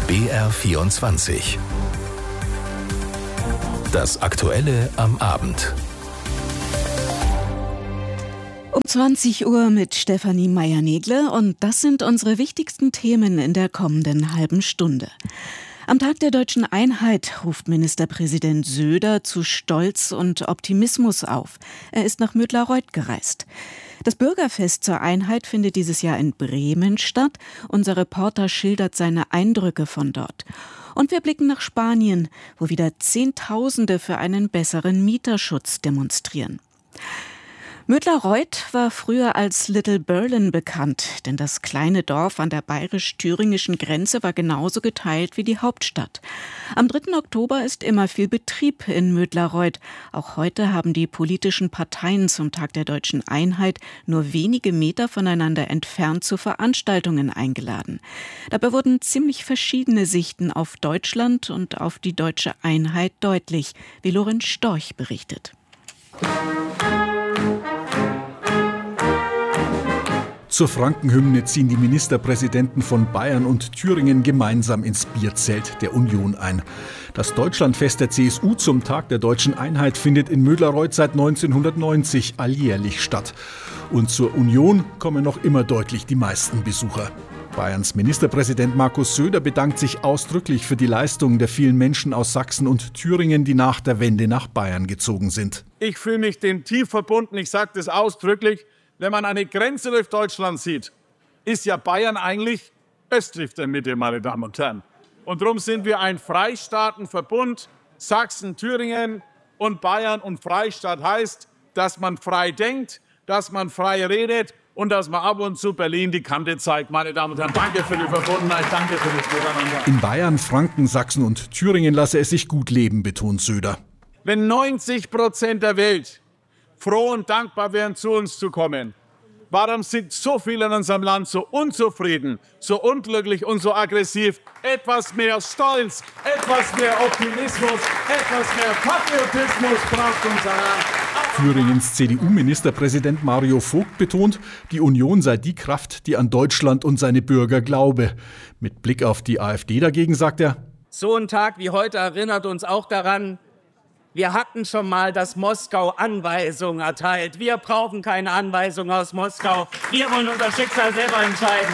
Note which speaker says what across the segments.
Speaker 1: BR24. Das Aktuelle am Abend.
Speaker 2: Um 20 Uhr mit Stefanie Meyer-Negle, und das sind unsere wichtigsten Themen in der kommenden halben Stunde. Am Tag der deutschen Einheit ruft Ministerpräsident Söder zu Stolz und Optimismus auf. Er ist nach Mödlareuth gereist. Das Bürgerfest zur Einheit findet dieses Jahr in Bremen statt. Unser Reporter schildert seine Eindrücke von dort. Und wir blicken nach Spanien, wo wieder Zehntausende für einen besseren Mieterschutz demonstrieren. Mödlareuth war früher als Little Berlin bekannt, denn das kleine Dorf an der bayerisch-thüringischen Grenze war genauso geteilt wie die Hauptstadt. Am 3. Oktober ist immer viel Betrieb in Mödlareuth. Auch heute haben die politischen Parteien zum Tag der deutschen Einheit nur wenige Meter voneinander entfernt zu Veranstaltungen eingeladen. Dabei wurden ziemlich verschiedene Sichten auf Deutschland und auf die deutsche Einheit deutlich, wie Lorenz Storch berichtet.
Speaker 3: Zur Frankenhymne ziehen die Ministerpräsidenten von Bayern und Thüringen gemeinsam ins Bierzelt der Union ein. Das Deutschlandfest der CSU zum Tag der deutschen Einheit findet in Mödlareuth seit 1990 alljährlich statt. Und zur Union kommen noch immer deutlich die meisten Besucher. Bayerns Ministerpräsident Markus Söder bedankt sich ausdrücklich für die Leistungen der vielen Menschen aus Sachsen und Thüringen, die nach der Wende nach Bayern gezogen sind.
Speaker 4: Ich fühle mich dem tief verbunden, ich sage das ausdrücklich. Wenn man eine Grenze durch Deutschland sieht, ist ja Bayern eigentlich östlich der Mitte, meine Damen und Herren. Und darum sind wir ein Freistaatenverbund. Sachsen, Thüringen und Bayern und Freistaat heißt, dass man frei denkt, dass man frei redet und dass man ab und zu Berlin die Kante zeigt. Meine Damen und Herren, danke für die Verbundenheit, danke für das Miteinander.
Speaker 3: In Bayern, Franken, Sachsen und Thüringen lasse es sich gut leben, betont Söder.
Speaker 4: Wenn 90% der Welt froh und dankbar wären, zu uns zu kommen, warum sind so viele in unserem Land so unzufrieden, so unglücklich und so aggressiv? Etwas mehr Stolz, etwas mehr Optimismus, etwas mehr Patriotismus braucht unser Land.
Speaker 3: Thüringens CDU-Ministerpräsident Mario Vogt betont, die Union sei die Kraft, die an Deutschland und seine Bürger glaube. Mit Blick auf die AfD dagegen sagt er:
Speaker 5: So ein Tag wie heute erinnert uns auch daran, wir hatten schon mal, dass Moskau Anweisungen erteilt. Wir brauchen keine Anweisungen aus Moskau. Wir wollen unser Schicksal selber entscheiden.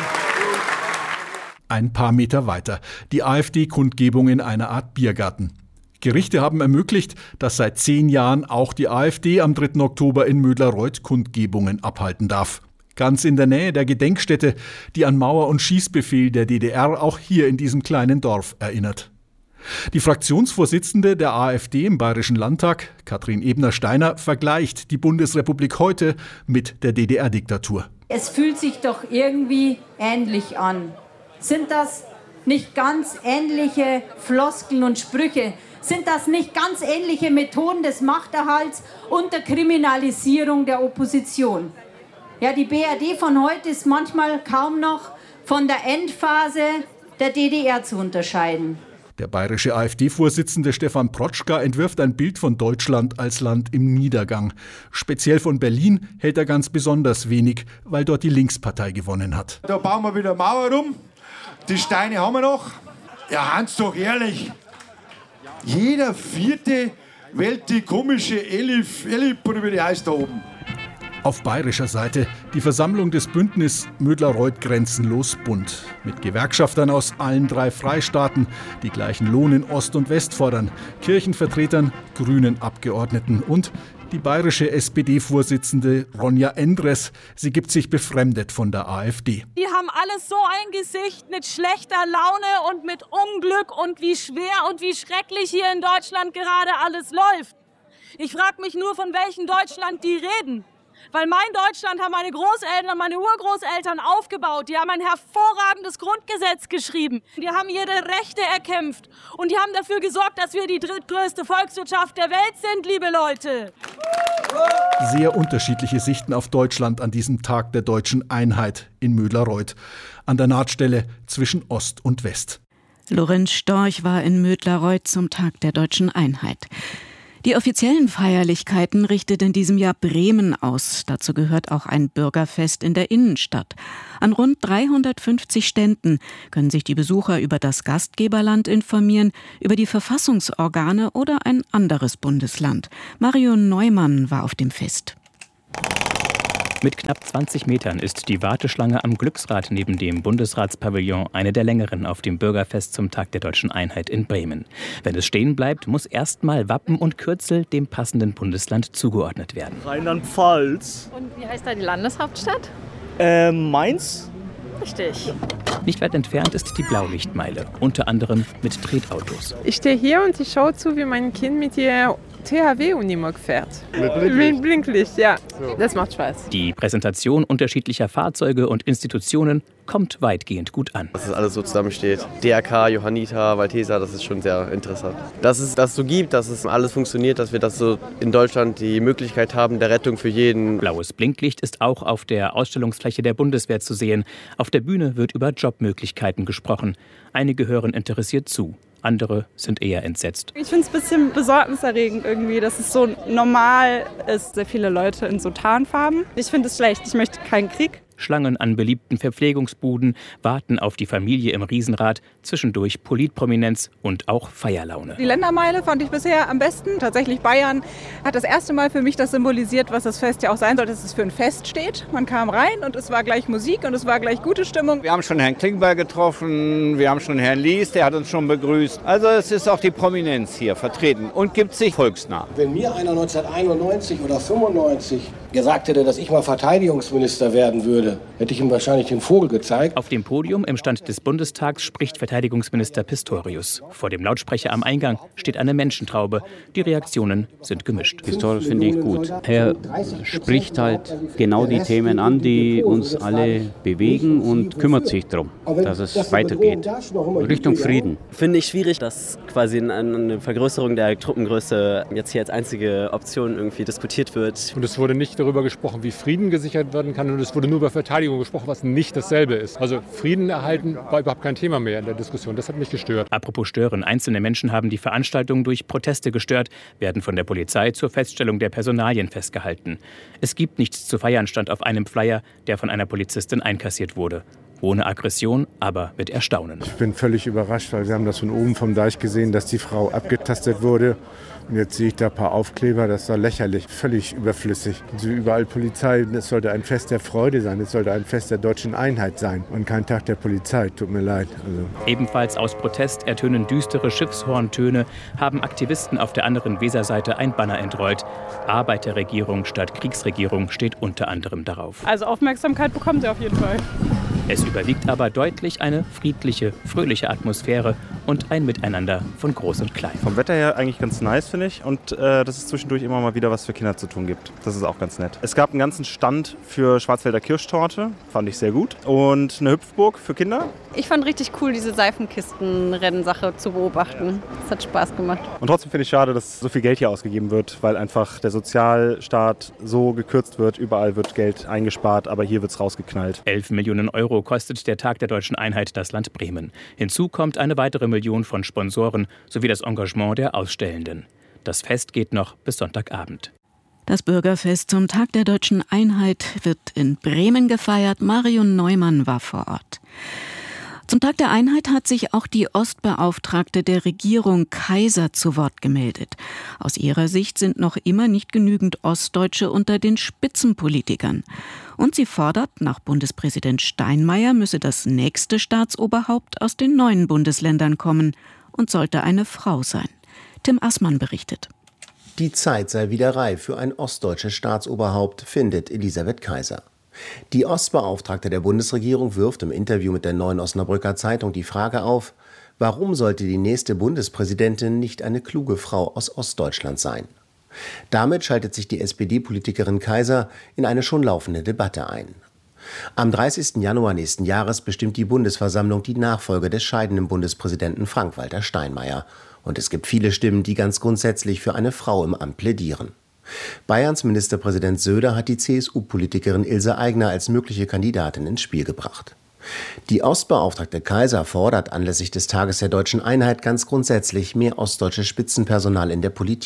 Speaker 3: Ein paar Meter weiter, die AfD-Kundgebung in einer Art Biergarten. Gerichte haben ermöglicht, dass seit 10 Jahren auch die AfD am 3. Oktober in Mödlareuth Kundgebungen abhalten darf. Ganz in der Nähe der Gedenkstätte, die an Mauer- und Schießbefehl der DDR auch hier in diesem kleinen Dorf erinnert. Die Fraktionsvorsitzende der AfD im Bayerischen Landtag, Katrin Ebner-Steiner, vergleicht die Bundesrepublik heute mit der DDR-Diktatur.
Speaker 6: Es fühlt sich doch irgendwie ähnlich an. Sind das nicht ganz ähnliche Floskeln und Sprüche? Sind das nicht ganz ähnliche Methoden des Machterhalts und der Kriminalisierung der Opposition? Ja, die BRD von heute ist manchmal kaum noch von der Endphase der DDR zu unterscheiden.
Speaker 3: Der bayerische AfD-Vorsitzende Stefan Protschka entwirft ein Bild von Deutschland als Land im Niedergang. Speziell von Berlin hält er ganz besonders wenig, weil dort die Linkspartei gewonnen hat.
Speaker 7: Da bauen wir wieder Mauer rum, die Steine haben wir noch. Ja, Hans, doch ehrlich, jeder Vierte wählt die komische Elif, oder wie die heißt da oben.
Speaker 3: Auf bayerischer Seite die Versammlung des Bündnis Mödlareuth Grenzenlos Bunt. Mit Gewerkschaftern aus allen 3 Freistaaten, die gleichen Lohn in Ost und West fordern, Kirchenvertretern, grünen Abgeordneten und die bayerische SPD-Vorsitzende Ronja Endres. Sie gibt sich befremdet von der AfD.
Speaker 8: Die haben alles so ein Gesicht mit schlechter Laune und mit Unglück und wie schwer und wie schrecklich hier in Deutschland gerade alles läuft. Ich frage mich nur, von welchem Deutschland die reden. Weil mein Deutschland haben meine Großeltern und meine Urgroßeltern aufgebaut. Die haben ein hervorragendes Grundgesetz geschrieben. Die haben ihre Rechte erkämpft. Und die haben dafür gesorgt, dass wir die drittgrößte Volkswirtschaft der Welt sind, liebe Leute.
Speaker 3: Sehr unterschiedliche Sichten auf Deutschland an diesem Tag der deutschen Einheit in Mödlareuth. An der Nahtstelle zwischen Ost und West.
Speaker 2: Lorenz Storch war in Mödlareuth zum Tag der deutschen Einheit. Die offiziellen Feierlichkeiten richtet in diesem Jahr Bremen aus. Dazu gehört auch ein Bürgerfest in der Innenstadt. An rund 350 Ständen können sich die Besucher über das Gastgeberland informieren, über die Verfassungsorgane oder ein anderes Bundesland. Marion Neumann war auf dem Fest.
Speaker 9: Mit knapp 20 Metern ist die Warteschlange am Glücksrad neben dem Bundesratspavillon eine der längeren auf dem Bürgerfest zum Tag der Deutschen Einheit in Bremen. Wenn es stehen bleibt, muss erstmal Wappen und Kürzel dem passenden Bundesland zugeordnet werden.
Speaker 10: Rheinland-Pfalz.
Speaker 11: Und wie heißt da die Landeshauptstadt?
Speaker 10: Mainz.
Speaker 11: Richtig.
Speaker 9: Nicht weit entfernt ist die Blaulichtmeile, unter anderem mit Tretautos.
Speaker 12: Ich stehe hier und ich schaue zu, wie mein Kind mit der THW-Unimog fährt. Mit Blinklicht, ja. Das macht Spaß.
Speaker 9: Die Präsentation unterschiedlicher Fahrzeuge und Institutionen kommt weitgehend gut an.
Speaker 13: Dass das alles so zusammensteht. DRK, Johanniter, Malteser, das ist schon sehr interessant. Dass es das so gibt, dass es alles funktioniert, dass wir das so in Deutschland die Möglichkeit haben der Rettung für jeden.
Speaker 9: Blaues Blinklicht ist auch auf der Ausstellungsfläche der Bundeswehr zu sehen. Auf der Bühne wird über Jobmöglichkeiten gesprochen. Einige hören interessiert zu. Andere sind eher entsetzt.
Speaker 14: Ich finde es ein bisschen besorgniserregend irgendwie, dass es so normal ist, sehr viele Leute in so Tarnfarben. Ich finde es schlecht, ich möchte keinen Krieg.
Speaker 9: Schlangen an beliebten Verpflegungsbuden, warten auf die Familie im Riesenrad, zwischendurch Politprominenz und auch Feierlaune.
Speaker 14: Die Ländermeile fand ich bisher am besten. Tatsächlich Bayern hat das erste Mal für mich das symbolisiert, was das Fest ja auch sein soll, dass es für ein Fest steht. Man kam rein und es war gleich Musik und es war gleich gute Stimmung.
Speaker 15: Wir haben schon Herrn Klingbeil getroffen, wir haben schon Herrn Lies, der hat uns schon begrüßt. Also es ist auch die Prominenz hier vertreten und gibt sich volksnah.
Speaker 16: Wenn mir einer 1991 oder 95 gesagt hätte, dass ich mal Verteidigungsminister werden würde, hätte ich ihm wahrscheinlich den Vogel gezeigt.
Speaker 9: Auf dem Podium im Stand des Bundestags spricht Verteidigungsminister Pistorius. Vor dem Lautsprecher am Eingang steht eine Menschentraube. Die Reaktionen sind gemischt.
Speaker 17: Pistorius finde ich gut. Er spricht halt genau die Themen an, die uns alle bewegen und kümmert sich darum, dass es weitergeht. Richtung Frieden.
Speaker 18: Finde ich schwierig, dass quasi eine Vergrößerung der Truppengröße jetzt hier als einzige Option irgendwie diskutiert wird.
Speaker 19: Und es wurde nicht darüber gesprochen, wie Frieden gesichert werden kann, und es wurde nur über Verteidigung gesprochen, was nicht dasselbe ist. Also Frieden erhalten war überhaupt kein Thema mehr in der Diskussion. Das hat mich gestört.
Speaker 9: Apropos stören. Einzelne Menschen haben die Veranstaltung durch Proteste gestört, werden von der Polizei zur Feststellung der Personalien festgehalten. Es gibt nichts zu feiern, stand auf einem Flyer, der von einer Polizistin einkassiert wurde. Ohne Aggression, aber mit Erstaunen.
Speaker 20: Ich bin völlig überrascht, weil wir haben das von oben vom Deich gesehen, dass die Frau abgetastet wurde. Und jetzt sehe ich da ein paar Aufkleber, das war lächerlich, völlig überflüssig. Also überall Polizei, es sollte ein Fest der Freude sein, es sollte ein Fest der deutschen Einheit sein und kein Tag der Polizei, tut mir leid.
Speaker 9: Ebenfalls aus Protest ertönen düstere Schiffshorntöne, haben Aktivisten auf der anderen Weserseite ein Banner entrollt. Arbeiterregierung statt Kriegsregierung steht unter anderem darauf.
Speaker 14: Also Aufmerksamkeit bekommt er auf jeden Fall.
Speaker 9: Es überwiegt aber deutlich eine friedliche, fröhliche Atmosphäre und ein Miteinander von Groß und Klein.
Speaker 21: Vom Wetter her eigentlich ganz nice, finde ich. Und dass es zwischendurch immer mal wieder was für Kinder zu tun gibt. Das ist auch ganz nett. Es gab einen ganzen Stand für Schwarzwälder Kirschtorte, fand ich sehr gut. Und eine Hüpfburg für Kinder.
Speaker 11: Ich fand richtig cool, diese Seifenkistenrennen-Sache zu beobachten. Das hat Spaß gemacht.
Speaker 21: Und trotzdem finde ich schade, dass so viel Geld hier ausgegeben wird, weil einfach der Sozialstaat so gekürzt wird. Überall wird Geld eingespart, aber hier wird es rausgeknallt.
Speaker 9: 11 Millionen Euro kostet der Tag der Deutschen Einheit das Land Bremen. Hinzu kommt eine weitere Million von Sponsoren sowie das Engagement der Ausstellenden. Das Fest geht noch bis Sonntagabend.
Speaker 2: Das Bürgerfest zum Tag der Deutschen Einheit wird in Bremen gefeiert. Marion Neumann war vor Ort. Zum Tag der Einheit hat sich auch die Ostbeauftragte der Regierung Kaiser zu Wort gemeldet. Aus ihrer Sicht sind noch immer nicht genügend Ostdeutsche unter den Spitzenpolitikern. Und sie fordert, nach Bundespräsident Steinmeier müsse das nächste Staatsoberhaupt aus den neuen Bundesländern kommen und sollte eine Frau sein. Tim Assmann berichtet.
Speaker 22: Die Zeit sei wieder reif für ein ostdeutsches Staatsoberhaupt, findet Elisabeth Kaiser. Die Ostbeauftragte der Bundesregierung wirft im Interview mit der Neuen Osnabrücker Zeitung die Frage auf, warum sollte die nächste Bundespräsidentin nicht eine kluge Frau aus Ostdeutschland sein? Damit schaltet sich die SPD-Politikerin Kaiser in eine schon laufende Debatte ein. Am 30. Januar nächsten Jahres bestimmt die Bundesversammlung die Nachfolge des scheidenden Bundespräsidenten Frank-Walter Steinmeier. Und es gibt viele Stimmen, die ganz grundsätzlich für eine Frau im Amt plädieren. Bayerns Ministerpräsident Söder hat die CSU-Politikerin Ilse Aigner als mögliche Kandidatin ins Spiel gebracht. Die Ostbeauftragte Kaiser fordert anlässlich des Tages der Deutschen Einheit ganz grundsätzlich mehr ostdeutsches Spitzenpersonal in der Politik.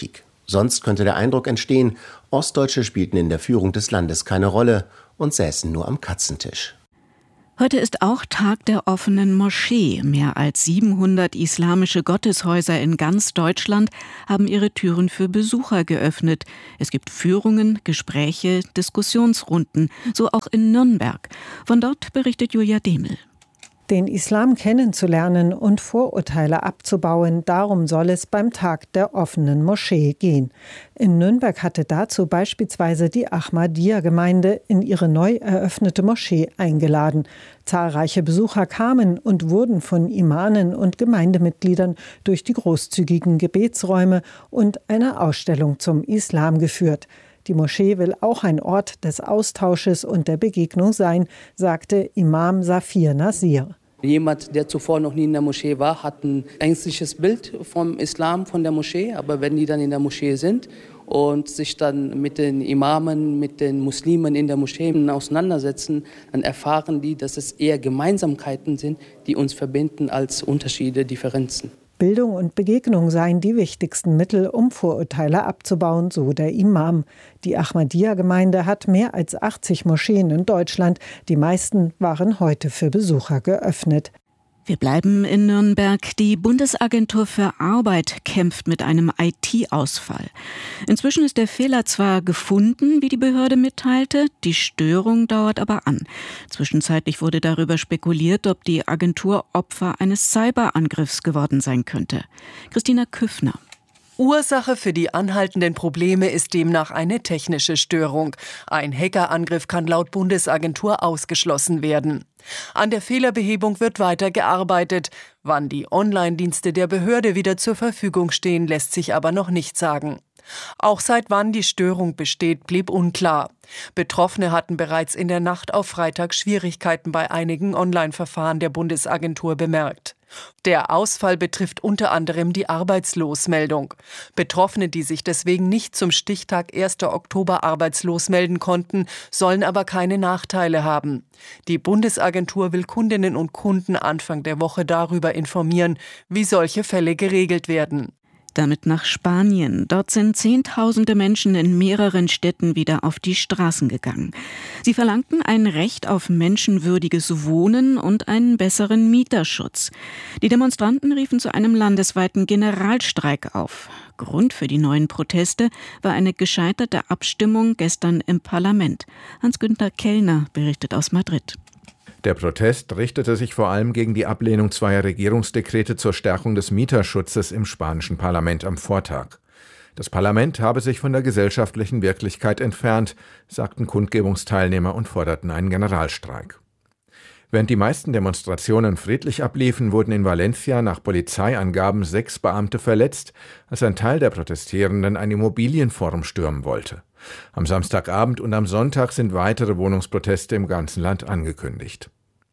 Speaker 22: Sonst könnte der Eindruck entstehen, Ostdeutsche spielten in der Führung des Landes keine Rolle und säßen nur am Katzentisch.
Speaker 2: Heute ist auch Tag der offenen Moschee. Mehr als 700 islamische Gotteshäuser in ganz Deutschland haben ihre Türen für Besucher geöffnet. Es gibt Führungen, Gespräche, Diskussionsrunden, so auch in Nürnberg. Von dort berichtet Julia Demel.
Speaker 1: Den Islam kennenzulernen und Vorurteile abzubauen, darum soll es beim Tag der offenen Moschee gehen. In Nürnberg hatte dazu beispielsweise die Ahmadiyya-Gemeinde in ihre neu eröffnete Moschee eingeladen. Zahlreiche Besucher kamen und wurden von Imamen und Gemeindemitgliedern durch die großzügigen Gebetsräume und eine Ausstellung zum Islam geführt. Die Moschee will auch ein Ort des Austausches und der Begegnung sein, sagte Imam Safir Nasir.
Speaker 4: Jemand, der zuvor noch nie in der Moschee war, hat ein ängstliches Bild vom Islam, von der Moschee. Aber wenn die dann in der Moschee sind und sich dann mit den Imamen, mit den Muslimen in der Moschee auseinandersetzen, dann erfahren die, dass es eher Gemeinsamkeiten sind, die uns verbinden, als Unterschiede, Differenzen.
Speaker 1: Bildung und Begegnung seien die wichtigsten Mittel, um Vorurteile abzubauen, so der Imam. Die Ahmadiyya-Gemeinde hat mehr als 80 Moscheen in Deutschland. Die meisten waren heute für Besucher geöffnet.
Speaker 2: Wir bleiben in Nürnberg. Die Bundesagentur für Arbeit kämpft mit einem IT-Ausfall. Inzwischen ist der Fehler zwar gefunden, wie die Behörde mitteilte, die Störung dauert aber an. Zwischenzeitlich wurde darüber spekuliert, ob die Agentur Opfer eines Cyberangriffs geworden sein könnte. Christina Küffner.
Speaker 23: Ursache für die anhaltenden Probleme ist demnach eine technische Störung. Ein Hackerangriff kann laut Bundesagentur ausgeschlossen werden. An der Fehlerbehebung wird weiter gearbeitet. Wann die Online-Dienste der Behörde wieder zur Verfügung stehen, lässt sich aber noch nicht sagen. Auch seit wann die Störung besteht, blieb unklar. Betroffene hatten bereits in der Nacht auf Freitag Schwierigkeiten bei einigen Online-Verfahren der Bundesagentur bemerkt. Der Ausfall betrifft unter anderem die Arbeitslosmeldung. Betroffene, die sich deswegen nicht zum Stichtag 1. Oktober arbeitslos melden konnten, sollen aber keine Nachteile haben. Die Bundesagentur will Kundinnen und Kunden Anfang der Woche darüber informieren, wie solche Fälle geregelt werden.
Speaker 2: Damit nach Spanien. Dort sind Zehntausende Menschen in mehreren Städten wieder auf die Straßen gegangen. Sie verlangten ein Recht auf menschenwürdiges Wohnen und einen besseren Mieterschutz. Die Demonstranten riefen zu einem landesweiten Generalstreik auf. Grund für die neuen Proteste war eine gescheiterte Abstimmung gestern im Parlament. Hans-Günther Kellner berichtet aus Madrid.
Speaker 24: Der Protest richtete sich vor allem gegen die Ablehnung zweier Regierungsdekrete zur Stärkung des Mieterschutzes im spanischen Parlament am Vortag. Das Parlament habe sich von der gesellschaftlichen Wirklichkeit entfernt, sagten Kundgebungsteilnehmer und forderten einen Generalstreik. Während die meisten Demonstrationen friedlich abliefen, wurden in Valencia nach Polizeiangaben 6 Beamte verletzt, als ein Teil der Protestierenden ein Immobilienforum stürmen wollte. Am Samstagabend und am Sonntag sind weitere Wohnungsproteste im ganzen Land angekündigt.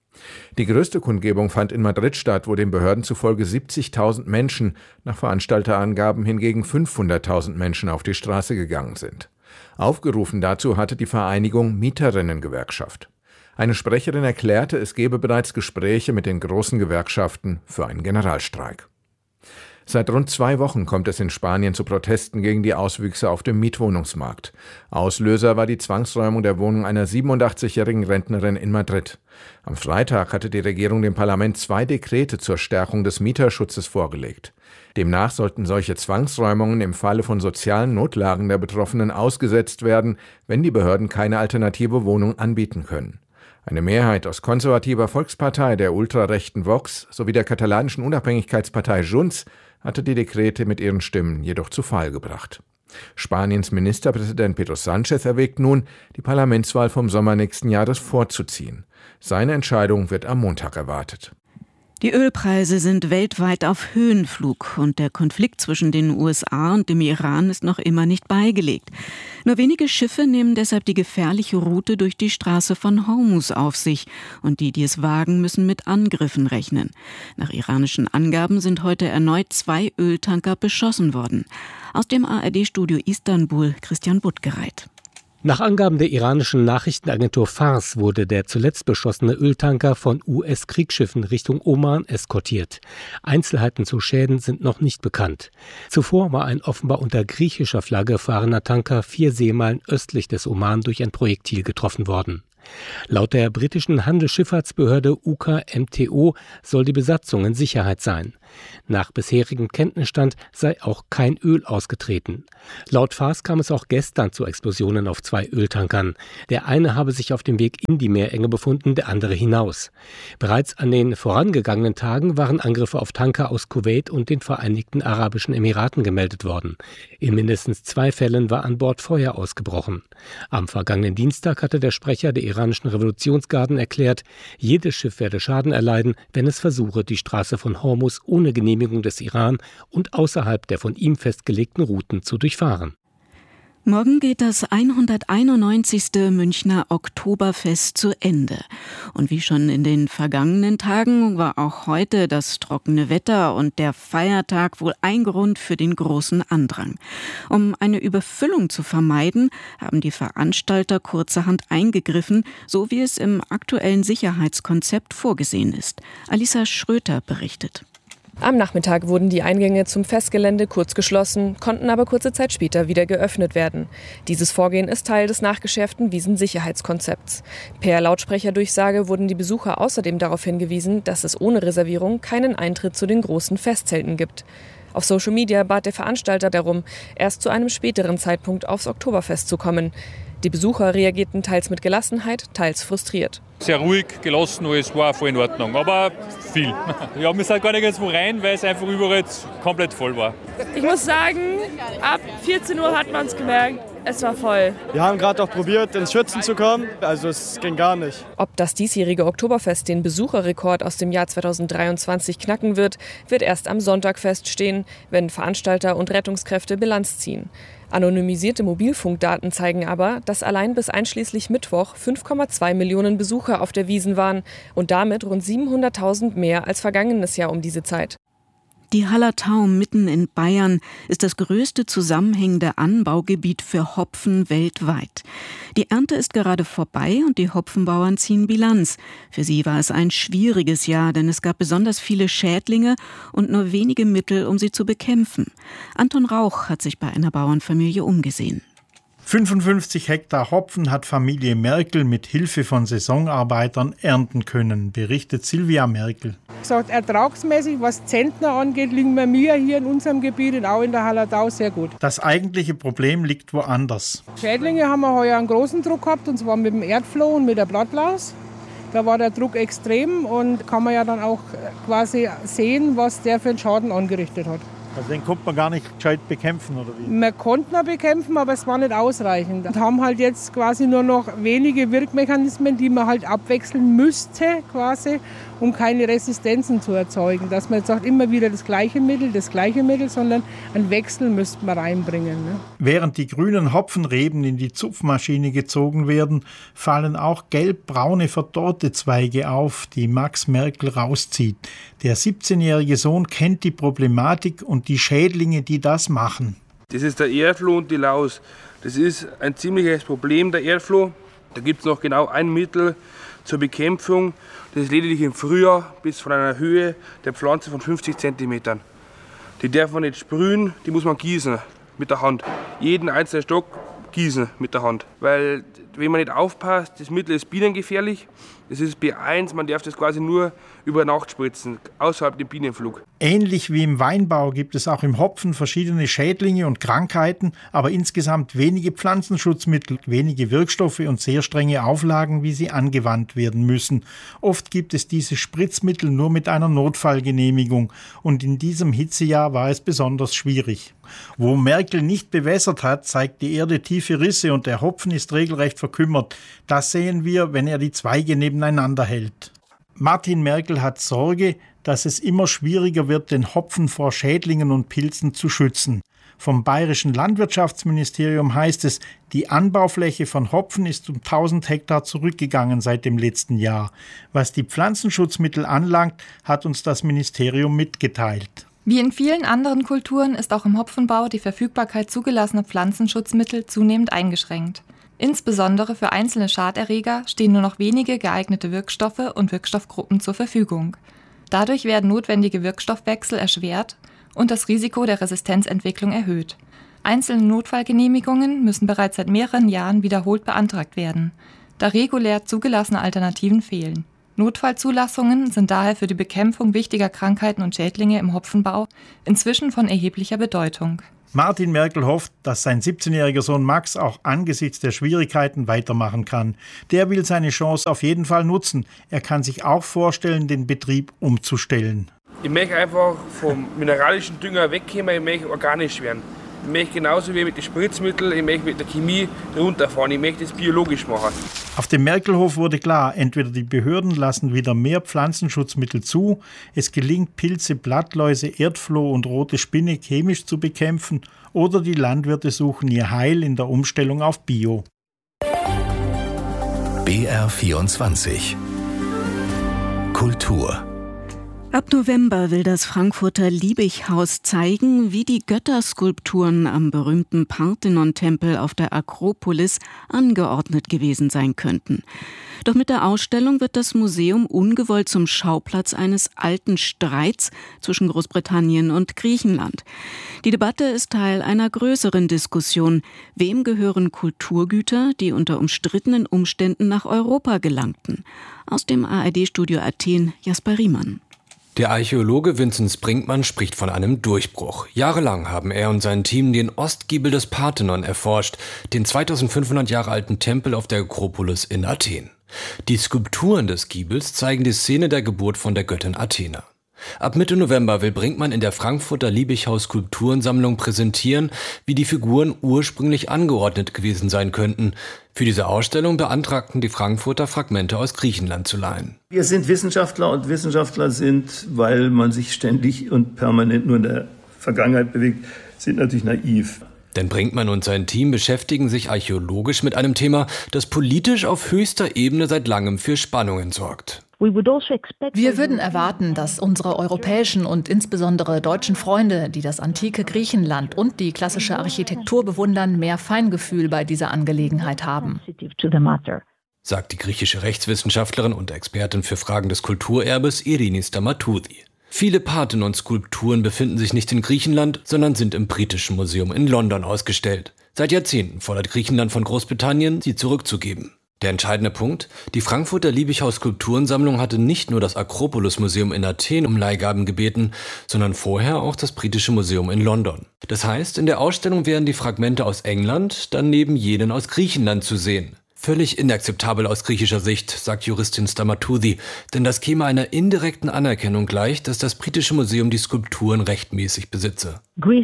Speaker 24: Die größte Kundgebung fand in Madrid statt, wo den Behörden zufolge 70.000 Menschen, nach Veranstalterangaben hingegen 500.000 Menschen auf die Straße gegangen sind. Aufgerufen dazu hatte die Vereinigung Mieterinnengewerkschaft. Eine Sprecherin erklärte, es gebe bereits Gespräche mit den großen Gewerkschaften für einen Generalstreik. Seit rund 2 Wochen kommt es in Spanien zu Protesten gegen die Auswüchse auf dem Mietwohnungsmarkt. Auslöser war die Zwangsräumung der Wohnung einer 87-jährigen Rentnerin in Madrid. Am Freitag hatte die Regierung dem Parlament 2 Dekrete zur Stärkung des Mieterschutzes vorgelegt. Demnach sollten solche Zwangsräumungen im Falle von sozialen Notlagen der Betroffenen ausgesetzt werden, wenn die Behörden keine alternative Wohnung anbieten können. Eine Mehrheit aus konservativer Volkspartei, der ultrarechten Vox sowie der katalanischen Unabhängigkeitspartei Junts hatte die Dekrete mit ihren Stimmen jedoch zu Fall gebracht. Spaniens Ministerpräsident Pedro Sánchez erwägt nun, die Parlamentswahl vom Sommer nächsten Jahres vorzuziehen. Seine Entscheidung wird am Montag erwartet.
Speaker 2: Die Ölpreise sind weltweit auf Höhenflug und der Konflikt zwischen den USA und dem Iran ist noch immer nicht beigelegt. Nur wenige Schiffe nehmen deshalb die gefährliche Route durch die Straße von Hormuz auf sich und die es wagen, müssen mit Angriffen rechnen. Nach iranischen Angaben sind heute erneut 2 Öltanker beschossen worden. Aus dem ARD-Studio Istanbul Christian Buttgereit.
Speaker 5: Nach Angaben der iranischen Nachrichtenagentur Fars wurde der zuletzt beschossene Öltanker von US-Kriegsschiffen Richtung Oman eskortiert. Einzelheiten zu Schäden sind noch nicht bekannt. Zuvor war ein offenbar unter griechischer Flagge fahrender Tanker 4 Seemeilen östlich des Oman durch ein Projektil getroffen worden. Laut der britischen Handelsschifffahrtsbehörde UKMTO soll die Besatzung in Sicherheit sein. Nach bisherigem Kenntnisstand sei auch kein Öl ausgetreten. Laut Fars kam es auch gestern zu Explosionen auf 2 Öltankern. Der eine habe sich auf dem Weg in die Meerenge befunden, der andere hinaus. Bereits an den vorangegangenen Tagen waren Angriffe auf Tanker aus Kuwait und den Vereinigten Arabischen Emiraten gemeldet worden. In mindestens 2 Fällen war an Bord Feuer ausgebrochen. Am vergangenen Dienstag hatte der Sprecher der iranischen Revolutionsgarden erklärt, jedes Schiff werde Schaden erleiden, wenn es versuche, die Straße von Hormuz ohne Genehmigung des Iran und außerhalb der von ihm festgelegten Routen zu durchfahren.
Speaker 2: Morgen geht das 191. Münchner Oktoberfest zu Ende. Und wie schon in den vergangenen Tagen war auch heute das trockene Wetter und der Feiertag wohl ein Grund für den großen Andrang. Um eine Überfüllung zu vermeiden, haben die Veranstalter kurzerhand eingegriffen, so wie es im aktuellen Sicherheitskonzept vorgesehen ist. Alisa Schröter berichtet.
Speaker 6: Am Nachmittag wurden die Eingänge zum Festgelände kurz geschlossen, konnten aber kurze Zeit später wieder geöffnet werden. Dieses Vorgehen ist Teil des nachgeschärften Wiesensicherheitskonzepts. Per Lautsprecherdurchsage wurden die Besucher außerdem darauf hingewiesen, dass es ohne Reservierung keinen Eintritt zu den großen Festzelten gibt. Auf Social Media bat der Veranstalter darum, erst zu einem späteren Zeitpunkt aufs Oktoberfest zu kommen. Die Besucher reagierten teils mit Gelassenheit, teils frustriert.
Speaker 7: Sehr ruhig, gelassen, alles war voll in Ordnung, aber viel. Ja, wir sind gar nicht jetzt wo rein, weil es einfach überall jetzt komplett voll war.
Speaker 8: Ich muss sagen, ab 14 Uhr hat man es gemerkt, es war voll.
Speaker 25: Wir haben gerade auch probiert, ins Schwitzen zu kommen, also es ging gar nicht.
Speaker 6: Ob das diesjährige Oktoberfest den Besucherrekord aus dem Jahr 2023 knacken wird, wird erst am Sonntag feststehen, wenn Veranstalter und Rettungskräfte Bilanz ziehen. Anonymisierte Mobilfunkdaten zeigen aber, dass allein bis einschließlich Mittwoch 5,2 Millionen Besucher auf der Wiesn waren und damit rund 700.000 mehr als vergangenes Jahr um diese Zeit.
Speaker 2: Die Hallertau mitten in Bayern ist das größte zusammenhängende Anbaugebiet für Hopfen weltweit. Die Ernte ist gerade vorbei und die Hopfenbauern ziehen Bilanz. Für sie war es ein schwieriges Jahr, denn es gab besonders viele Schädlinge und nur wenige Mittel, um sie zu bekämpfen. Anton Rauch hat sich bei einer Bauernfamilie umgesehen.
Speaker 26: 55 Hektar Hopfen hat Familie Merkel mit Hilfe von Saisonarbeitern ernten können, berichtet Silvia Merkel.
Speaker 27: Gesagt, ertragsmäßig, was Zentner angeht, liegen wir hier in unserem Gebiet und auch in der Hallertau sehr gut.
Speaker 26: Das eigentliche Problem liegt woanders.
Speaker 27: Schädlinge haben wir heuer einen großen Druck gehabt, und zwar mit dem Erdfloh und mit der Blattlaus. Da war der Druck extrem und kann man ja dann auch quasi sehen, was der für einen Schaden angerichtet hat.
Speaker 26: Also den konnte man gar nicht gescheit bekämpfen, oder wie?
Speaker 27: Wir konnten ihn bekämpfen, aber es war nicht ausreichend. Wir haben halt jetzt quasi nur noch wenige Wirkmechanismen, die man halt abwechseln müsste, quasi, um keine Resistenzen zu erzeugen. Dass man jetzt sagt, immer wieder das gleiche Mittel, sondern einen Wechsel müsste man reinbringen. Ne?
Speaker 26: Während die grünen Hopfenreben in die Zupfmaschine gezogen werden, fallen auch gelb-braune verdorrte Zweige auf, die Max Merkel rauszieht. Der 17-jährige Sohn kennt die Problematik und die Schädlinge, die das machen.
Speaker 28: Das ist der Erdfloh und die Laus. Das ist ein ziemliches Problem, der Erdfloh. Da gibt es noch genau ein Mittel zur Bekämpfung. Das ist lediglich im Frühjahr bis von einer Höhe der Pflanze von 50 cm. Die darf man nicht sprühen, die muss man gießen mit der Hand. Jeden einzelnen Stock gießen mit der Hand. Weil wenn man nicht aufpasst, das Mittel ist bienengefährlich. Das ist B1, man darf das quasi nur über Nacht spritzen, außerhalb dem Bienenflug.
Speaker 26: Ähnlich wie im Weinbau gibt es auch im Hopfen verschiedene Schädlinge und Krankheiten, aber insgesamt wenige Pflanzenschutzmittel, wenige Wirkstoffe und sehr strenge Auflagen, wie sie angewandt werden müssen. Oft gibt es diese Spritzmittel nur mit einer Notfallgenehmigung und in diesem Hitzejahr war es besonders schwierig. Wo Merkel nicht bewässert hat, zeigt die Erde tiefe Risse und der Hopfen ist regelrecht verkümmert. Das sehen wir, wenn er die Zweige nebeneinander hält. Martin Merkel hat Sorge, dass es immer schwieriger wird, den Hopfen vor Schädlingen und Pilzen zu schützen. Vom Bayerischen Landwirtschaftsministerium heißt es, die Anbaufläche von Hopfen ist um 1000 Hektar zurückgegangen seit dem letzten Jahr. Was die Pflanzenschutzmittel anlangt, hat uns das Ministerium mitgeteilt.
Speaker 29: Wie in vielen anderen Kulturen ist auch im Hopfenbau die Verfügbarkeit zugelassener Pflanzenschutzmittel zunehmend eingeschränkt.
Speaker 3: Insbesondere für einzelne Schaderreger stehen nur noch wenige geeignete Wirkstoffe und Wirkstoffgruppen zur Verfügung. Dadurch werden notwendige Wirkstoffwechsel erschwert und das Risiko der Resistenzentwicklung erhöht. Einzelne Notfallgenehmigungen müssen bereits seit mehreren Jahren wiederholt beantragt werden, da regulär zugelassene Alternativen fehlen. Notfallzulassungen sind daher für die Bekämpfung wichtiger Krankheiten und Schädlinge im Hopfenbau inzwischen von erheblicher Bedeutung.
Speaker 26: Martin Merkel hofft, dass sein 17-jähriger Sohn Max auch angesichts der Schwierigkeiten weitermachen kann. Der will seine Chance auf jeden Fall nutzen. Er kann sich auch vorstellen, den Betrieb umzustellen.
Speaker 28: Ich möchte einfach vom mineralischen Dünger wegkommen, ich möchte organisch werden. Ich möchte genauso wie mit den Spritzmitteln, ich möchte mit der Chemie runterfahren, ich möchte es biologisch machen.
Speaker 26: Auf dem Merkelhof wurde klar, entweder die Behörden lassen wieder mehr Pflanzenschutzmittel zu, es gelingt Pilze, Blattläuse, Erdfloh und rote Spinne chemisch zu bekämpfen, oder die Landwirte suchen ihr Heil in der Umstellung auf Bio.
Speaker 10: BR24 Kultur.
Speaker 2: Ab November will das Frankfurter Liebighaus zeigen, wie die Götterskulpturen am berühmten Parthenon-Tempel auf der Akropolis angeordnet gewesen sein könnten. Doch mit der Ausstellung wird das Museum ungewollt zum Schauplatz eines alten Streits zwischen Großbritannien und Griechenland. Die Debatte ist Teil einer größeren Diskussion. Wem gehören Kulturgüter, die unter umstrittenen Umständen nach Europa gelangten? Aus dem ARD-Studio Athen, Jasper Riemann.
Speaker 12: Der Archäologe Vinzenz Brinkmann spricht von einem Durchbruch. Jahrelang haben er und sein Team den Ostgiebel des Parthenon erforscht, den 2500 Jahre alten Tempel auf der Akropolis in Athen. Die Skulpturen des Giebels zeigen die Szene der Geburt von der Göttin Athena. Ab Mitte November will Brinkmann in der Frankfurter Liebighaus Skulpturensammlung präsentieren, wie die Figuren ursprünglich angeordnet gewesen sein könnten. Für diese Ausstellung beantragten die Frankfurter Fragmente aus Griechenland zu leihen.
Speaker 13: Wir sind Wissenschaftler und Wissenschaftler sind, weil man sich ständig und permanent nur in der Vergangenheit bewegt, sind natürlich naiv.
Speaker 12: Denn Brinkmann und sein Team beschäftigen sich archäologisch mit einem Thema, das politisch auf höchster Ebene seit langem für Spannungen sorgt.
Speaker 15: Wir würden erwarten, dass unsere europäischen und insbesondere deutschen Freunde, die das antike Griechenland und die klassische Architektur bewundern, mehr Feingefühl bei dieser Angelegenheit haben,
Speaker 12: sagt die griechische Rechtswissenschaftlerin und Expertin für Fragen des Kulturerbes Irini Stamatou-Di. Viele Parthenon-Skulpturen befinden sich nicht in Griechenland, sondern sind im Britischen Museum in London ausgestellt. Seit Jahrzehnten fordert Griechenland von Großbritannien, sie zurückzugeben. Der entscheidende Punkt: Die Frankfurter Liebighaus Skulpturensammlung hatte nicht nur das Akropolis-Museum in Athen um Leihgaben gebeten, sondern vorher auch das Britische Museum in London. Das heißt, in der Ausstellung wären die Fragmente aus England dann neben jenen aus Griechenland zu sehen. Völlig inakzeptabel aus griechischer Sicht, sagt Juristin Stamatou-Di, denn das käme einer indirekten Anerkennung gleich, dass das Britische Museum die Skulpturen rechtmäßig besitze.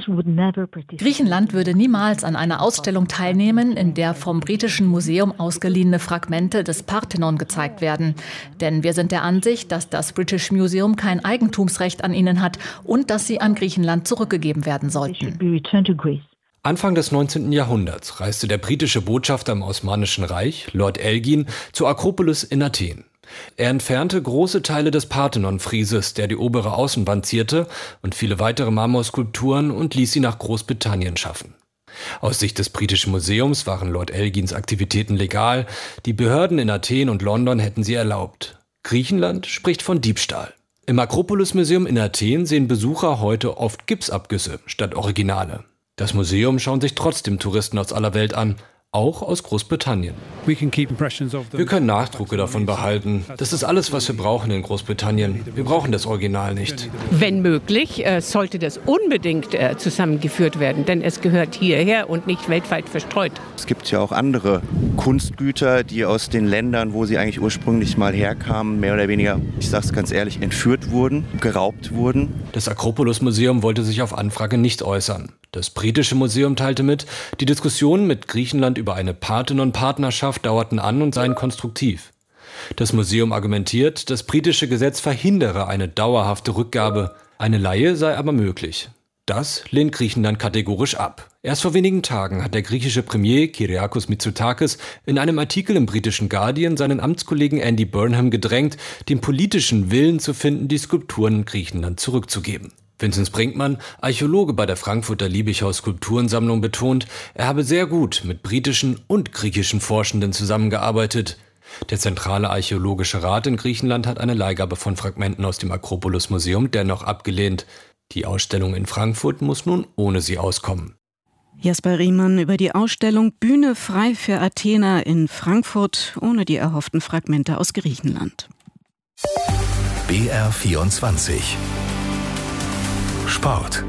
Speaker 15: Griechenland würde niemals an einer Ausstellung teilnehmen, in der vom Britischen Museum ausgeliehene Fragmente des Parthenon gezeigt werden. Denn wir sind der Ansicht, dass das British Museum kein Eigentumsrecht an ihnen hat und dass sie an Griechenland zurückgegeben werden sollten.
Speaker 12: Anfang des 19. Jahrhunderts reiste der britische Botschafter im Osmanischen Reich, Lord Elgin, zur Akropolis in Athen. Er entfernte große Teile des Parthenon-Frieses, der die obere Außenwand zierte, und viele weitere Marmorskulpturen und ließ sie nach Großbritannien schaffen. Aus Sicht des Britischen Museums waren Lord Elgins Aktivitäten legal, die Behörden in Athen und London hätten sie erlaubt. Griechenland spricht von Diebstahl. Im Akropolis-Museum in Athen sehen Besucher heute oft Gipsabgüsse statt Originale. Das Museum schauen sich trotzdem Touristen aus aller Welt an, auch aus Großbritannien. Wir können Nachdrucke davon behalten. Das ist alles, was wir brauchen in Großbritannien. Wir brauchen das Original nicht.
Speaker 16: Wenn möglich, sollte das unbedingt zusammengeführt werden, denn es gehört hierher und nicht weltweit verstreut.
Speaker 17: Es gibt ja auch andere Kunstgüter, die aus den Ländern, wo sie eigentlich ursprünglich mal herkamen, mehr oder weniger, ich sage es ganz ehrlich, entführt wurden, geraubt wurden.
Speaker 12: Das Akropolis-Museum wollte sich auf Anfrage nicht äußern. Das Britische Museum teilte mit, die Diskussionen mit Griechenland über eine Parthenon-Partnerschaft dauerten an und seien konstruktiv. Das Museum argumentiert, das britische Gesetz verhindere eine dauerhafte Rückgabe. Eine Leihe sei aber möglich. Das lehnt Griechenland kategorisch ab. Erst vor wenigen Tagen hat der griechische Premier Kyriakos Mitsotakis in einem Artikel im britischen Guardian seinen Amtskollegen Andy Burnham gedrängt, den politischen Willen zu finden, die Skulpturen in Griechenland zurückzugeben. Vinzenz Brinkmann, Archäologe bei der Frankfurter Liebichhaus-Skulpturensammlung, betont, er habe sehr gut mit britischen und griechischen Forschenden zusammengearbeitet. Der Zentrale Archäologische Rat in Griechenland hat eine Leihgabe von Fragmenten aus dem Akropolis-Museum dennoch abgelehnt. Die Ausstellung in Frankfurt muss nun ohne sie auskommen.
Speaker 2: Jasper Riemann über die Ausstellung Bühne frei für Athena in Frankfurt ohne die erhofften Fragmente aus Griechenland.
Speaker 10: BR24 Sport.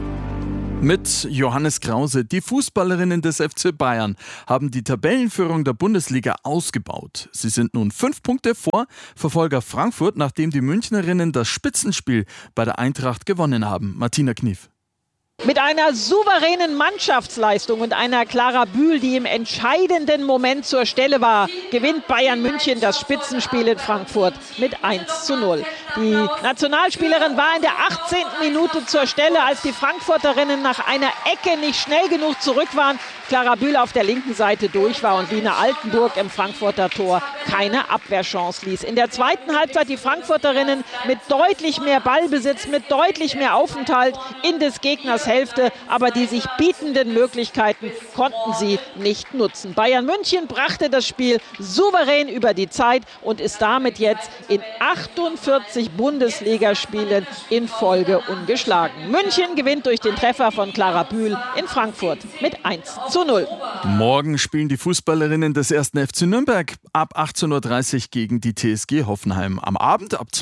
Speaker 9: Mit Johannes Krause. Die Fußballerinnen des FC Bayern haben die Tabellenführung der Bundesliga ausgebaut. Sie sind nun 5 Punkte vor Verfolger Frankfurt, nachdem die Münchnerinnen das Spitzenspiel bei der Eintracht gewonnen haben. Martina Knief.
Speaker 11: Mit einer souveränen Mannschaftsleistung und einer Clara Bühl, die im entscheidenden Moment zur Stelle war, gewinnt Bayern München das Spitzenspiel in Frankfurt mit 1:0. Die Nationalspielerin war in der 18. Minute zur Stelle, als die Frankfurterinnen nach einer Ecke nicht schnell genug zurück waren. Clara Bühl auf der linken Seite durch war und Lina Altenburg im Frankfurter Tor keine Abwehrchance ließ. In der zweiten Halbzeit die Frankfurterinnen mit deutlich mehr Ballbesitz, mit deutlich mehr Aufenthalt in des Gegners Hälfte, aber die sich bietenden Möglichkeiten konnten sie nicht nutzen. Bayern München brachte das Spiel souverän über die Zeit und ist damit jetzt in 48 Bundesligaspielen in Folge ungeschlagen. München gewinnt durch den Treffer von Clara Bühl in Frankfurt mit 1:0.
Speaker 9: Morgen spielen die Fußballerinnen des 1. FC Nürnberg ab 18:30 Uhr gegen die TSG Hoffenheim. Am Abend ab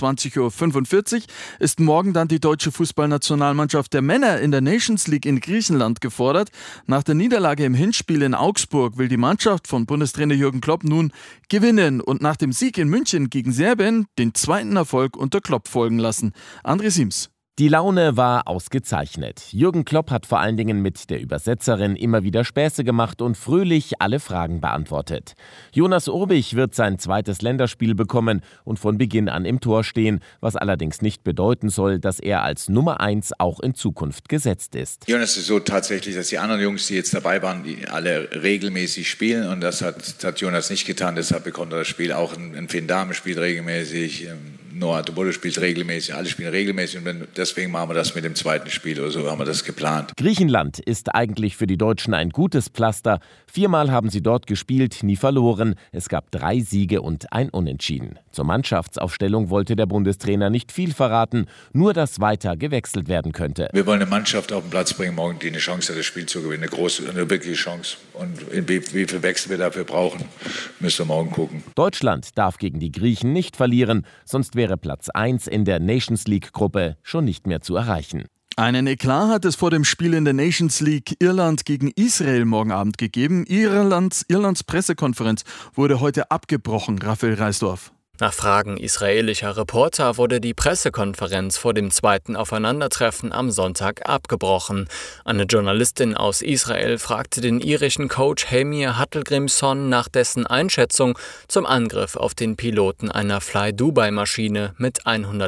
Speaker 9: 20:45 Uhr ist morgen dann die deutsche Fußballnationalmannschaft der Männer in der Nations League in Griechenland gefordert. Nach der Niederlage im Hinspiel in Augsburg will die Mannschaft von Bundestrainer Jürgen Klopp nun gewinnen und nach dem Sieg in München gegen Serbien den zweiten Erfolg unter Klopp folgen lassen. André Siems.
Speaker 14: Die Laune war ausgezeichnet. Jürgen Klopp hat vor allen Dingen mit der Übersetzerin immer wieder Späße gemacht und fröhlich alle Fragen beantwortet. Jonas Urbich wird sein zweites Länderspiel bekommen und von Beginn an im Tor stehen, was allerdings nicht bedeuten soll, dass er als Nummer 1 auch in Zukunft gesetzt ist.
Speaker 18: Jonas ist so tatsächlich, dass die anderen Jungs, die jetzt dabei waren, die alle regelmäßig spielen und das hat Jonas nicht getan. Deshalb bekommt er das Spiel auch. Ein Finn Dahmen spielt regelmäßig, Noah Tobolo spielt regelmäßig, alle spielen regelmäßig und deswegen machen wir das mit dem zweiten Spiel oder so haben wir das geplant.
Speaker 14: Griechenland ist eigentlich für die Deutschen ein gutes Pflaster. 4-mal haben sie dort gespielt, nie verloren. Es gab 3 Siege und ein Unentschieden. Zur Mannschaftsaufstellung wollte der Bundestrainer nicht viel verraten, nur dass weiter gewechselt werden könnte.
Speaker 18: Wir wollen eine Mannschaft auf den Platz bringen morgen, die eine Chance hat, das Spiel zu gewinnen. Eine wirkliche Chance. Und wie viel Wechsel wir dafür brauchen, müssen wir morgen gucken.
Speaker 14: Deutschland darf gegen die Griechen nicht verlieren, sonst wäre Platz 1 in der Nations League-Gruppe schon nicht mehr zu erreichen.
Speaker 9: Einen Eklat hat es vor dem Spiel in der Nations League Irland gegen Israel morgen Abend gegeben. Irlands Pressekonferenz wurde heute abgebrochen, Raphael Reisdorf.
Speaker 19: Nach Fragen israelischer Reporter wurde die Pressekonferenz vor dem zweiten Aufeinandertreffen am Sonntag abgebrochen. Eine Journalistin aus Israel fragte den irischen Coach Heimir Hallgrímsson nach dessen Einschätzung zum Angriff auf den Piloten einer Fly-Dubai-Maschine mit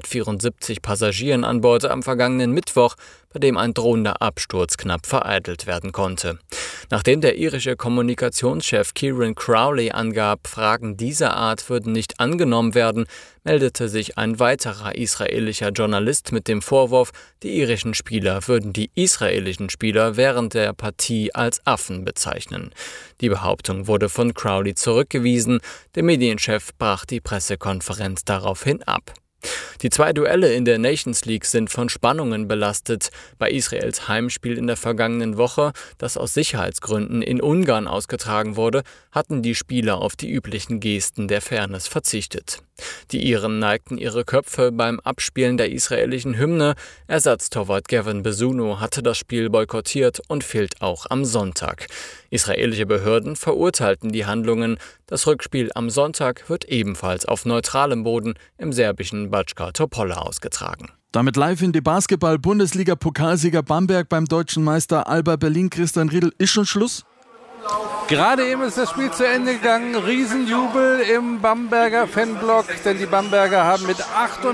Speaker 19: 174 Passagieren an Bord am vergangenen Mittwoch, bei dem ein drohender Absturz knapp vereitelt werden konnte. Nachdem der irische Kommunikationschef Kieran Crowley angab, Fragen dieser Art würden nicht angenommen werden, meldete sich ein weiterer israelischer Journalist mit dem Vorwurf, die irischen Spieler würden die israelischen Spieler während der Partie als Affen bezeichnen. Die Behauptung wurde von Crowley zurückgewiesen, der Medienchef brach die Pressekonferenz daraufhin ab. Die 2 Duelle in der Nations League sind von Spannungen belastet. Bei Israels Heimspiel in der vergangenen Woche, das aus Sicherheitsgründen in Ungarn ausgetragen wurde, hatten die Spieler auf die üblichen Gesten der Fairness verzichtet. Die Iren neigten ihre Köpfe beim Abspielen der israelischen Hymne. Ersatztorwart Gavin Besuno hatte das Spiel boykottiert und fehlt auch am Sonntag. Israelische Behörden verurteilten die Handlungen. Das Rückspiel am Sonntag wird ebenfalls auf neutralem Boden im serbischen Bačka Topola ausgetragen.
Speaker 9: Damit live in die Basketball-Bundesliga-Pokalsieger Bamberg beim deutschen Meister Alba Berlin. Christian Riedel, ist schon Schluss?
Speaker 20: Gerade eben ist das Spiel zu Ende gegangen. Riesenjubel im Bamberger Fanblock, denn die Bamberger haben mit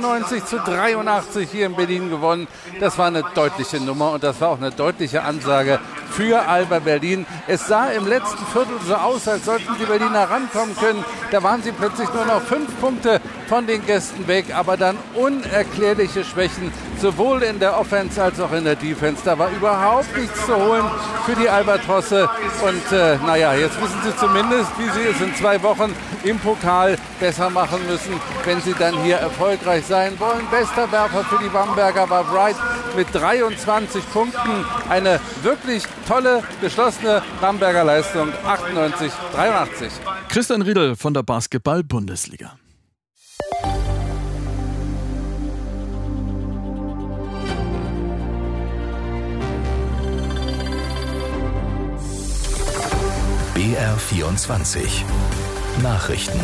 Speaker 20: 98:83 hier in Berlin gewonnen. Das war eine deutliche Nummer und das war auch eine deutliche Ansage für Alba Berlin. Es sah im letzten Viertel so aus, als sollten die Berliner rankommen können. Da waren sie plötzlich nur noch 5 Punkte von den Gästen weg, aber dann unerklärliche Schwächen sowohl in der Offense als auch in der Defense. Da war überhaupt nichts zu holen für die Albatrosse. Und jetzt wissen sie zumindest, wie sie es in 2 Wochen im Pokal besser machen müssen, wenn sie dann hier erfolgreich sein wollen. Bester Werfer für die Bamberger war Wright mit 23 Punkten. Eine wirklich tolle, geschlossene Bamberger Leistung, 98-83.
Speaker 9: Christian Riedel von der Basketball-Bundesliga.
Speaker 10: BR24 Nachrichten.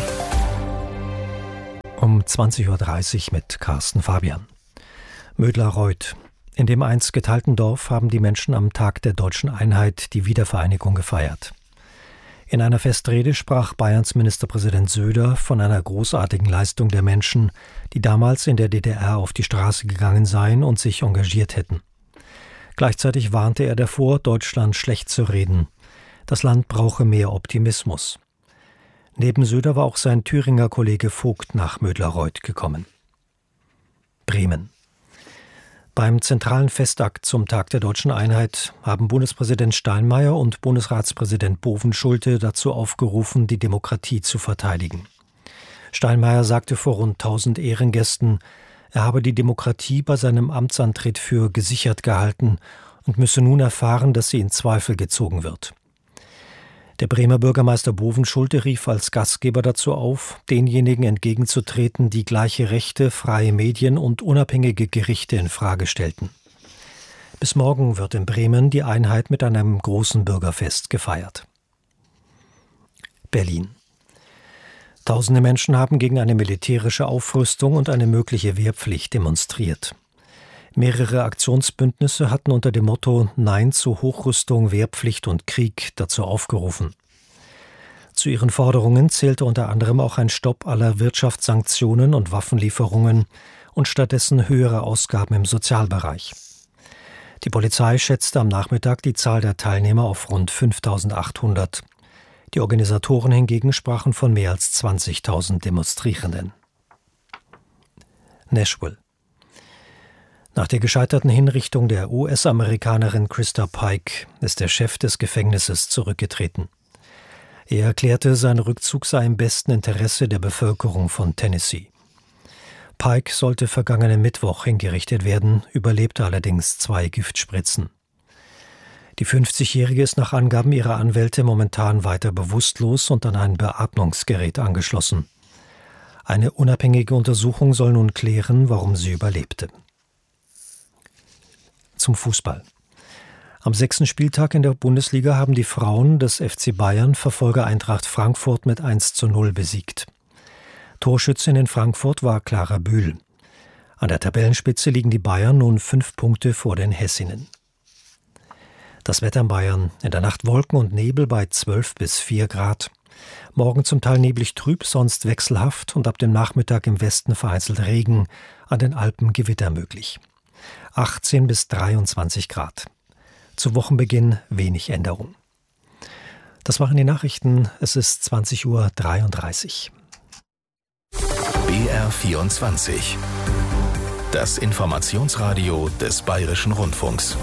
Speaker 1: Um 20.30 Uhr mit Carsten Fabian. Mödlarreuth. In dem einst geteilten Dorf haben die Menschen am Tag der deutschen Einheit die Wiedervereinigung gefeiert. In einer Festrede sprach Bayerns Ministerpräsident Söder von einer großartigen Leistung der Menschen, die damals in der DDR auf die Straße gegangen seien und sich engagiert hätten. Gleichzeitig warnte er davor, Deutschland schlecht zu reden. Das Land brauche mehr Optimismus. Neben Söder war auch sein Thüringer Kollege Vogt nach Mödlarreuth gekommen. Bremen. Beim zentralen Festakt zum Tag der deutschen Einheit haben Bundespräsident Steinmeier und Bundesratspräsident Bovenschulte dazu aufgerufen, die Demokratie zu verteidigen. Steinmeier sagte vor rund 1000 Ehrengästen, er habe die Demokratie bei seinem Amtsantritt für gesichert gehalten und müsse nun erfahren, dass sie in Zweifel gezogen wird. Der Bremer Bürgermeister Bovenschulte rief als Gastgeber dazu auf, denjenigen entgegenzutreten, die gleiche Rechte, freie Medien und unabhängige Gerichte in Frage stellten. Bis morgen wird in Bremen die Einheit mit einem großen Bürgerfest gefeiert. Berlin. Tausende Menschen haben gegen eine militärische Aufrüstung und eine mögliche Wehrpflicht demonstriert. Mehrere Aktionsbündnisse hatten unter dem Motto Nein zu Hochrüstung, Wehrpflicht und Krieg dazu aufgerufen. Zu ihren Forderungen zählte unter anderem auch ein Stopp aller Wirtschaftssanktionen und Waffenlieferungen und stattdessen höhere Ausgaben im Sozialbereich. Die Polizei schätzte am Nachmittag die Zahl der Teilnehmer auf rund 5.800. Die Organisatoren hingegen sprachen von mehr als 20.000 Demonstrierenden. Nashville. Nach der gescheiterten Hinrichtung der US-Amerikanerin Krista Pike ist der Chef des Gefängnisses zurückgetreten. Er erklärte, sein Rückzug sei im besten Interesse der Bevölkerung von Tennessee. Pike sollte vergangenen Mittwoch hingerichtet werden, überlebte allerdings 2 Giftspritzen. Die 50-Jährige ist nach Angaben ihrer Anwälte momentan weiter bewusstlos und an ein Beatmungsgerät angeschlossen. Eine unabhängige Untersuchung soll nun klären, warum sie überlebte. Zum Fußball. Am 6. Spieltag in der Bundesliga haben die Frauen des FC Bayern Verfolger Eintracht Frankfurt mit 1:0 besiegt. Torschützin in Frankfurt war Clara Bühl. An der Tabellenspitze liegen die Bayern nun 5 Punkte vor den Hessinnen. Das Wetter in Bayern: in der Nacht Wolken und Nebel bei 12 bis 4 Grad. Morgen zum Teil neblig trüb, sonst wechselhaft und ab dem Nachmittag im Westen vereinzelt Regen, an den Alpen Gewitter möglich. 18 bis 23 Grad. Zu Wochenbeginn wenig Änderung. Das waren die Nachrichten. Es ist 20.33 Uhr.
Speaker 10: BR24. Das Informationsradio des Bayerischen Rundfunks.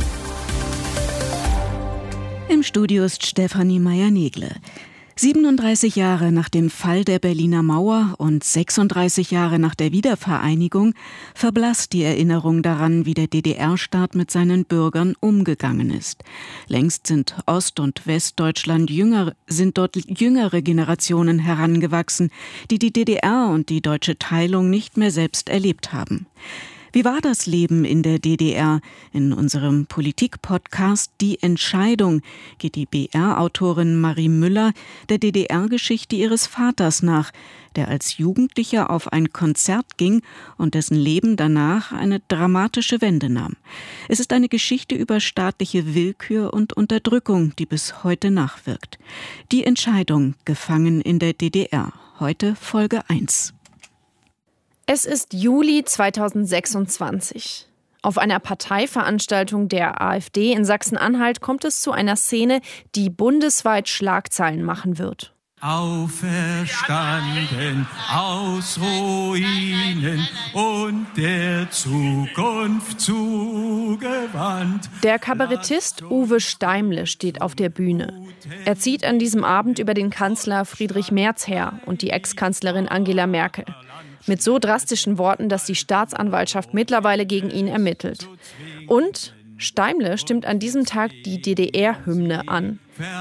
Speaker 2: Im Studio ist Stefanie Meyer-Negle. 37 Jahre nach dem Fall der Berliner Mauer und 36 Jahre nach der Wiedervereinigung verblasst die Erinnerung daran, wie der DDR-Staat mit seinen Bürgern umgegangen ist. Längst sind Ost- und Westdeutschland dort jüngere Generationen herangewachsen, die die DDR und die deutsche Teilung nicht mehr selbst erlebt haben. Wie war das Leben in der DDR? In unserem Politik-Podcast Die Entscheidung geht die BR-Autorin Marie Müller der DDR-Geschichte ihres Vaters nach, der als Jugendlicher auf ein Konzert ging und dessen Leben danach eine dramatische Wende nahm. Es ist eine Geschichte über staatliche Willkür und Unterdrückung, die bis heute nachwirkt. Die Entscheidung, gefangen in der DDR. Heute Folge 1.
Speaker 4: Es ist Juli 2026. Auf einer Parteiveranstaltung der AfD in Sachsen-Anhalt kommt es zu einer Szene, die bundesweit Schlagzeilen machen wird.
Speaker 5: auferstanden aus Ruinen und der Zukunft zugewandt.
Speaker 4: Der Kabarettist Uwe Steimle steht auf der Bühne. Er zieht an diesem Abend über den Kanzler Friedrich Merz her und die Ex-Kanzlerin Angela Merkel. Mit so drastischen Worten, dass die Staatsanwaltschaft mittlerweile gegen ihn ermittelt. Und Steimle stimmt an diesem Tag die DDR-Hymne an.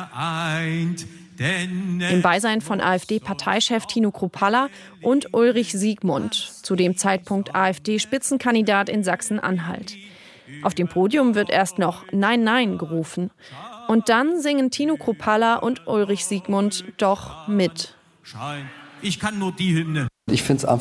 Speaker 4: Im Beisein von AfD-Parteichef Tino Kruppalla und Ulrich Siegmund, zu dem Zeitpunkt AfD-Spitzenkandidat in Sachsen-Anhalt. Auf dem Podium wird erst noch Nein, Nein gerufen. Und dann singen Tino Kruppalla und Ulrich Siegmund doch mit.
Speaker 5: Ich kann nur die Hymne.
Speaker 7: Ich finde es